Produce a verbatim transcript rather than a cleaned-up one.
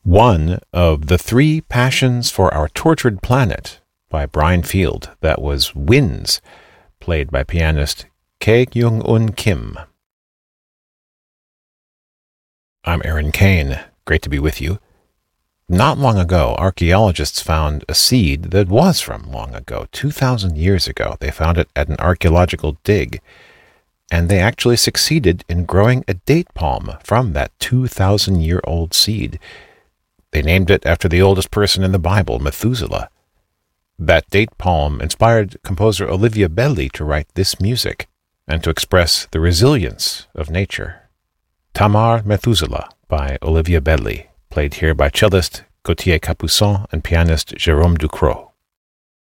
one of the three passions for our tortured planet by Brian Field. That was Winds, played by pianist Kae Kyung-un Kim. I'm Aaron Kane. Great to be with you. Not long ago, archaeologists found a seed that was from long ago, two thousand years ago. They found it at an archaeological dig, and they actually succeeded in growing a date palm from that two thousand year old seed. They named it after the oldest person in the Bible, Methuselah. That date palm inspired composer Olivia Belli to write this music and to express the resilience of nature. Tamar Methuselah by Olivia Belli, played here by cellist Gauthier Capuçon and pianist Jérôme Ducrot.